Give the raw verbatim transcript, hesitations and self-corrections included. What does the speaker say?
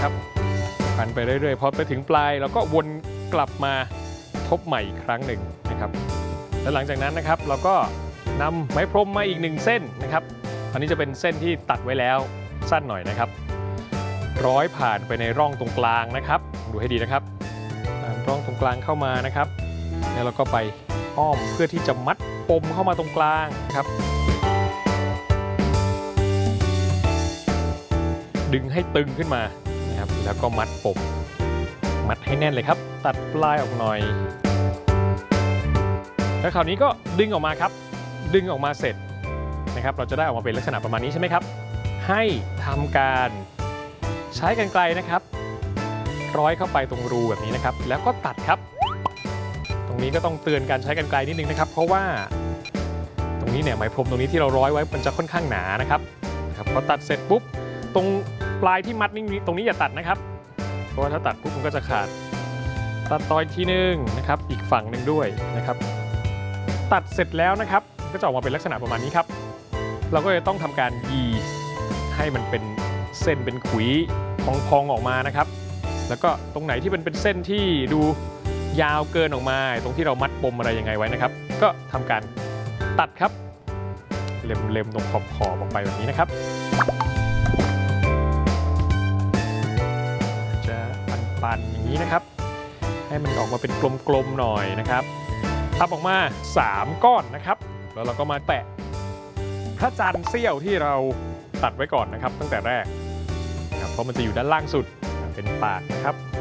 นะครับพันไปเรื่อยๆพอไปถึงปลายเราก็วนกลับมาทบใหม่อีกครั้งหนึ่งนะครับแล้วหลังจากนั้นนะครับเราก็นำไม้พรมมาอีกหนึ่งเส้นนะครับอันนี้จะเป็นเส้นที่ตัดไว้แล้วสั้นหน่อยนะครับร้อยผ่านไปในร่องตรงกลางนะครับดูให้ดีนะครับร่องตรงกลางเข้ามานะครับแล้วเราก็ไปอ้อมเพื่อที่จะมัดปมเข้ามาตรงกลางครับดึงให้ตึงขึ้นมานะครับแล้วก็มัดปมมัดให้แน่นเลยครับตัดปลายออกหน่อยแล้วคราวนี้ก็ดึงออกมาครับดึงออกมาเสร็จนะครับเราจะได้ออกมาเป็นลักษณะประมาณนี้ใช่ไหมครับให้ทำการใช้กรรไกรนะครับร้อยเข้าไปตรงรูแบบนี้นะครับแล้วก็ตัดครับตรงนี้ก็ต้องเตือนการใช้กรรไกรนิดนึงนะครับเพราะว่าตรงนี้เนี่ยไหมพรมตรงนี้ที่เราร้อยไว้มันจะค่อนข้างหนานะครับครับพอตัดเสร็จปุ๊บตรงปลายที่มัดนี่ตรงนี้อย่าตัดนะครับเพราะว่าถ้าตัดปุ๊บมันก็จะขาดตัดต่ออีกทีนึงนะครับอีกฝั่งหนึ่งด้วยนะครับตัดเสร็จแล้วนะครับก็จะออกมาเป็นลักษณะประมาณนี้ครับเราก็จะต้องทำการยีให้มันเป็นเส้นเป็นขุยพองๆออกมานะครับแล้วก็ตรงไหนที่เป็นเป็นเส้นที่ดูยาวเกินออกมาตรงที่เรามัดปมอะไรยังไงไว้นะครับก็ทำการตัดครับเล็มๆตรงขอบขอบออกไปแบบนี้นะครับจะปันๆอย่างนี้นะครับให้มันออกมาเป็นกลมๆหน่อยนะครับทำออกมาสามก้อนนะครับแล้วเราก็มาแปะพระจันทร์เสี้ยวที่เราตัดไว้ก่อนนะครับตั้งแต่แรกนะครับเพราะมันจะอยู่ด้านล่างสุดเป็นปากนะครับ